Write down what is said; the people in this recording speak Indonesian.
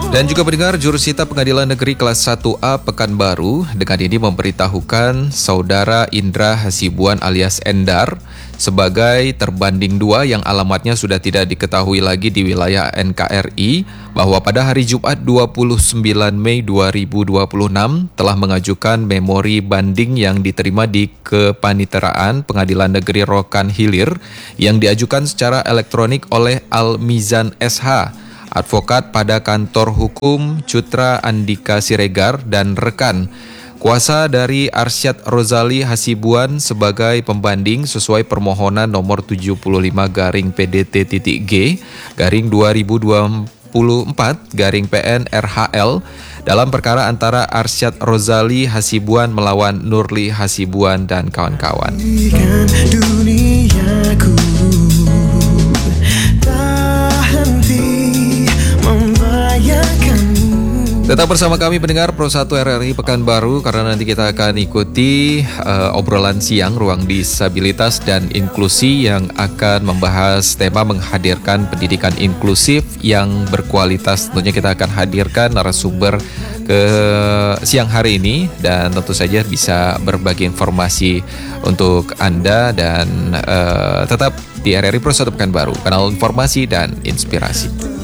Dan juga pendengar, Jurusita Pengadilan Negeri Kelas 1A Pekanbaru dengan ini memberitahukan Saudara Indra Hasibuan alias Endar sebagai terbanding 2 yang alamatnya sudah tidak diketahui lagi di wilayah NKRI bahwa pada hari Jumat 29 Mei 2026 telah mengajukan memori banding yang diterima di Kepaniteraan Pengadilan Negeri Rokan Hilir yang diajukan secara elektronik oleh Al-Mizan SH, advokat pada kantor hukum Cutra Andika Siregar dan rekan, kuasa dari Arsyad Rozali Hasibuan sebagai pembanding sesuai permohonan nomor 75/PDT-G/2024/PN RHL dalam perkara antara Arsyad Rozali Hasibuan melawan Nurli Hasibuan dan kawan-kawan. Tetap bersama kami pendengar Pro 1 RRI Pekanbaru karena nanti kita akan ikuti obrolan siang Ruang Disabilitas dan Inklusi yang akan membahas tema menghadirkan pendidikan inklusif yang berkualitas. Tentunya kita akan hadirkan narasumber ke siang hari ini dan tentu saja bisa berbagi informasi untuk Anda dan tetap di RRI Pro 1 Pekanbaru, kanal informasi dan inspirasi.